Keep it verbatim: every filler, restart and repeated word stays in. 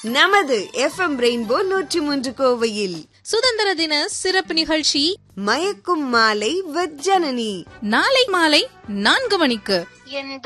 நமது F M rainbow நூற்றி மூன்று கோவையில் சுதந்திர தின சிறப்பு நிகழ்ச்சி மயக்கும் மாலை வித் ஜனனி நாளை மாலை நான்கு மணிக்கு.